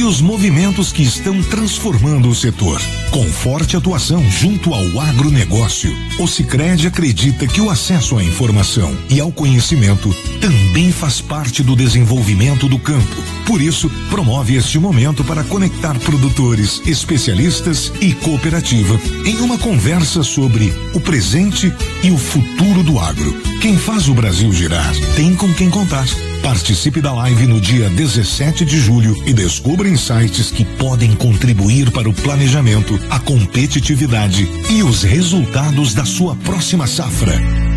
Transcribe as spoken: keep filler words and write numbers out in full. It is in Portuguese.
os movimentos que estão transformando o setor. Com forte atuação junto ao agronegócio, o Sicredi acredita que o acesso à informação e ao conhecimento também faz parte do desenvolvimento do campo. Por isso, promove este momento para conectar produtores, especialistas e cooperativa em uma conversa sobre o presente e o futuro do agro. Quem faz o Brasil girar tem com quem contar. Participe da live no dia dezessete de julho e descubra insights que podem contribuir para o planejamento, a competitividade e os resultados da sua próxima safra.